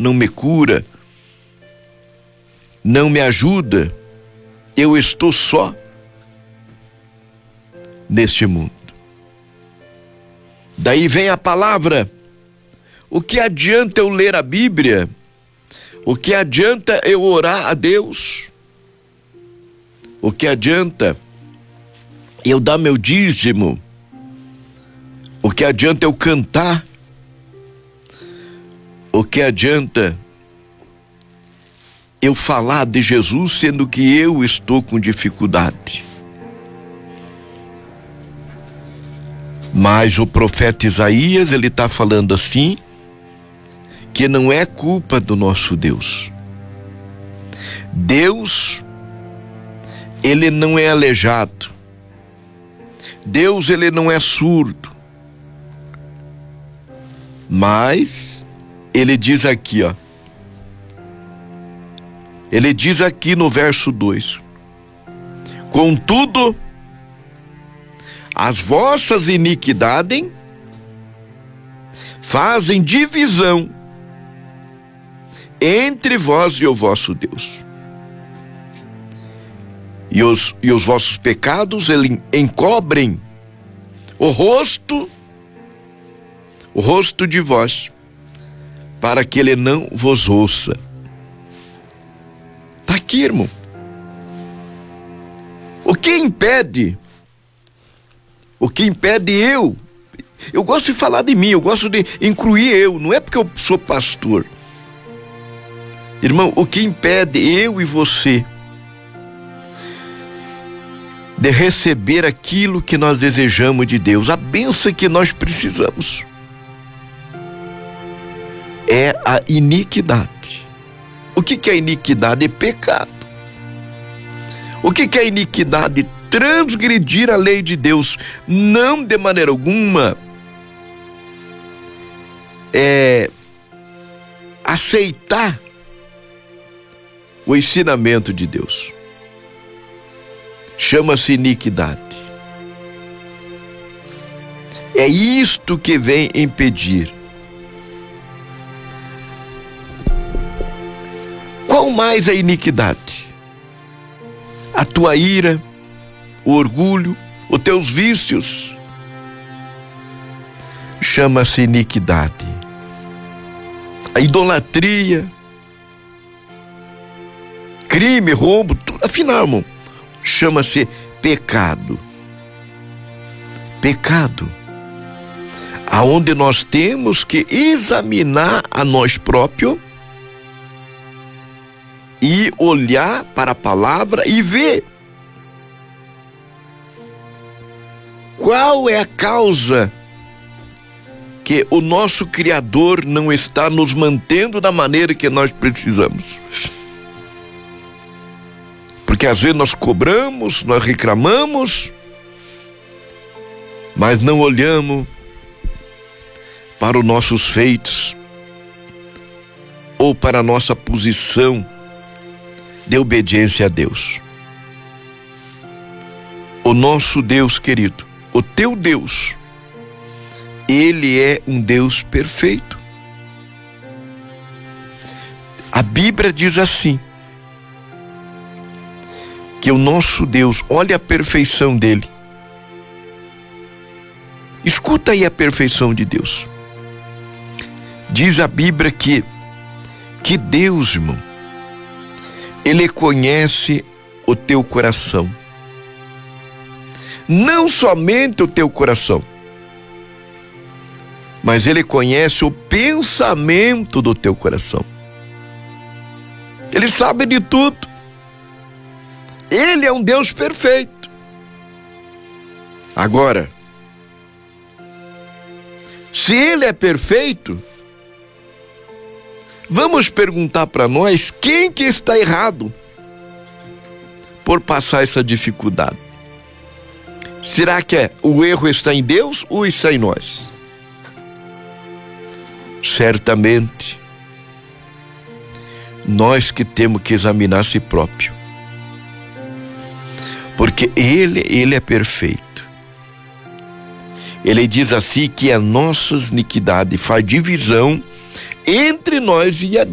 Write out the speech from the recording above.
não me cura, não me ajuda, eu estou só neste mundo. Daí vem a palavra: o que adianta eu ler a Bíblia? O que adianta eu orar a Deus? O que adianta eu dar meu dízimo? O que adianta eu cantar? O que adianta eu falar de Jesus, sendo que eu estou com dificuldade? Mas o profeta Isaías, ele está falando assim, que não é culpa do nosso Deus. Deus, ele não é aleijado. Deus, ele não é surdo. Mas ele diz aqui, ó. Ele diz aqui no verso 2: contudo, as vossas iniquidades fazem divisão entre vós e o vosso Deus. E os vossos pecados, ele encobrem o rosto de vós, para que ele não vos ouça. Tá aqui, irmão. O que impede eu gosto de falar de mim, eu gosto de incluir eu, não é porque eu sou pastor. Irmão, o que impede eu e você de receber aquilo que nós desejamos de Deus, a bênção que nós precisamos, é a iniquidade. O que é iniquidade? É pecado. O que é iniquidade? Transgredir a lei de Deus. Não de maneira alguma aceitar o ensinamento de Deus. Chama-se iniquidade. É isto que vem impedir. Qual mais a iniquidade? A tua ira, o orgulho, os teus vícios. Chama-se iniquidade. A idolatria, crime, roubo, tudo, afinal, irmão, chama-se pecado. Pecado. Aonde nós temos que examinar a nós próprios e olhar para a palavra e ver qual é a causa que o nosso Criador não está nos mantendo da maneira que nós precisamos. Porque às vezes nós cobramos, nós reclamamos, mas não olhamos para os nossos feitos ou para a nossa posição de obediência a Deus. O nosso Deus, querido, o teu Deus, ele é um Deus perfeito. A Bíblia diz assim, que o nosso Deus, olha a perfeição dele. Escuta aí a perfeição de Deus. Diz a Bíblia que Deus, irmão, ele conhece o teu coração. Não somente o teu coração, mas ele conhece o pensamento do teu coração. Ele sabe de tudo. Ele é um Deus perfeito. Agora, se ele é perfeito, vamos perguntar para nós quem que está errado por passar essa dificuldade. Será que o erro está em Deus ou está em nós? Certamente, nós que temos que examinar a si próprio. Porque ele é perfeito. Ele diz assim que as nossas iniquidades faz divisão entre nós e a